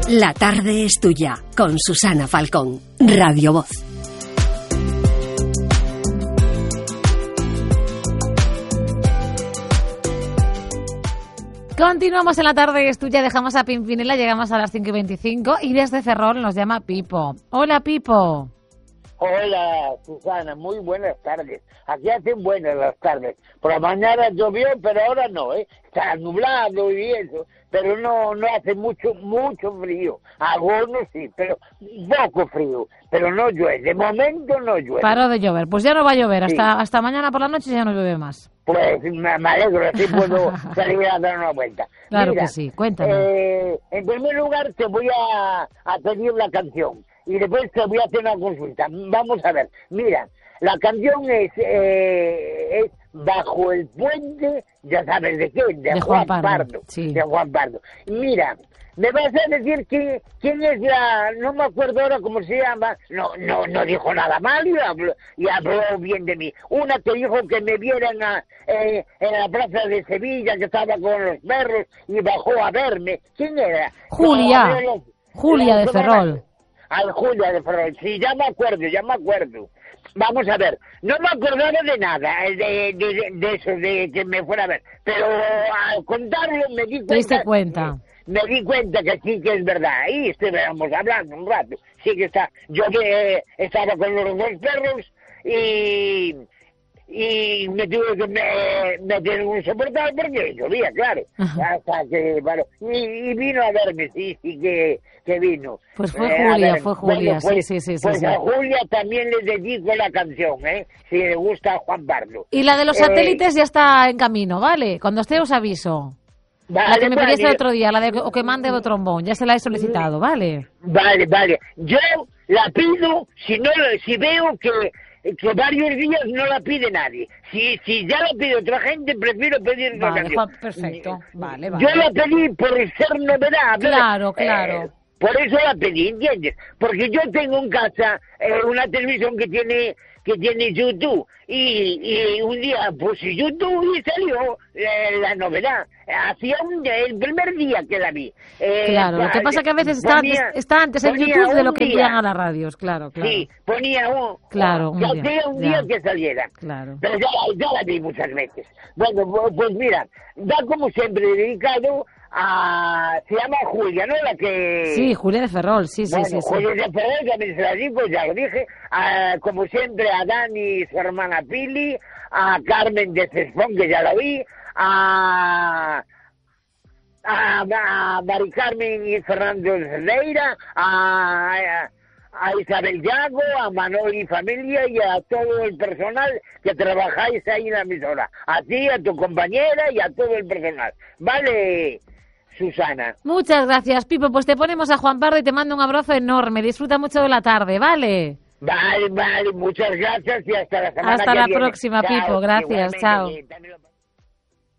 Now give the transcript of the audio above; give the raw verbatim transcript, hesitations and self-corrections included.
La tarde es tuya, con Susana Falcón, Radio Voz. Continuamos en La tarde es tuya, dejamos a Pimpinela, llegamos a las cinco y veinticinco y desde Ferrol nos llama Pipo. Hola, Pipo. Hola, Susana, muy buenas tardes. Aquí hacen buenas las tardes. Por la mañana llovió, pero ahora no, ¿eh? Está nublado y eso, pero no no hace mucho, mucho frío. Algunos sí, pero poco frío, pero no llueve. De momento no llueve. Paró de llover, pues ya no va a llover, Sí. hasta hasta mañana por la noche ya no llueve más. Pues me, me alegro, así puedo salir a dar una vuelta. Claro Mira, que sí, cuéntame. Eh, en primer lugar te voy a, a pedir la canción y después te voy a hacer una consulta. Vamos a ver, mira, la canción es, eh, es Bajo el Puente, ya sabes de qué, de, De Juan, Juan Pardo, Pardo. sí. De Juan Pardo. Mira, me vas a decir que, quién es la, no me acuerdo ahora cómo se llama, no no no dijo nada mal y habló, y habló bien de mí. Una que dijo que me vieran a, eh, en la plaza de Sevilla, que estaba con los perros y bajó a verme. ¿Quién era? Julia, No, los- Julia los- de Ferrol. Al Julia de Ferrol, sí, ya me acuerdo, ya me acuerdo. Vamos a ver, no me acordaba de nada, eh, de, de, de eso, de que me fuera a ver, pero al contarlo me di ¿Te diste cuenta... cuenta? Me di cuenta que sí que es verdad. Ahí estuvimos hablando un rato. Sí que está. Yo que eh, estaba con los dos perros y y me tuve que me, meter en un soportal porque llovía, claro. Ajá. Hasta que bueno, y, y vino a verme, sí, sí que, que vino. Pues fue Eh, a Julia, ver, fue Julia, bueno, pues, sí, sí, sí, sí, Pues sí. a Julia también le dedico la canción, ¿eh? Si le gusta a Juan Pardo. Y la de los Eh, satélites ya está en camino, ¿vale? Cuando esté os aviso. La vale, que me vale. pediste el otro día, la de o que mande de trombón, ya se la he solicitado, ¿vale? Vale, vale. Yo la pido si no, si veo que, que varios días no la pide nadie. Si, si ya la pide otra gente, prefiero pedir otra Vale, canción. Juan, perfecto. Vale, Yo vale. la pedí por ser novedad. ¿ves? Claro, claro. Eh, por eso la pedí, ¿entiendes? Porque yo tengo en casa eh, una televisión que tiene que tiene YouTube y, y un día puse YouTube y salió eh, la novedad. Hacía un el primer día que la vi. Eh, Claro, lo que pasa que a veces está antes, ponía- está antes en ponía YouTube de un lo que día. envían a las radios, claro, claro. Sí, ponía un... Claro, un que día, hacía un ya. día que saliera. Claro. Pero ya, ya la vi muchas veces. Bueno, pu- pues mira, va como siempre dedicado a... Se llama Julia, ¿no? La que... Sí, Julia de Ferrol, sí, sí, Bueno, sí, sí. Julia de Ferrol también se la digo, ya lo dije. A, como siempre, a Dani y su hermana Pili, a Carmen de Cespón, que ya la vi, a... A, a Mari Carmen y Fernando de Cerdeira, a, a, a Isabel Yago, a Manol y familia y a todo el personal que trabajáis ahí en la emisora. A ti, a tu compañera y a todo el personal. Vale, Susana. Muchas gracias, Pipo. Pues te ponemos a Juan Pardo y te mando un abrazo enorme. Disfruta mucho de la tarde, ¿vale? Vale, vale, muchas gracias y hasta la semana Hasta que la viene. próxima, Chao, Pipo. Gracias, igualmente, chao. que también lo-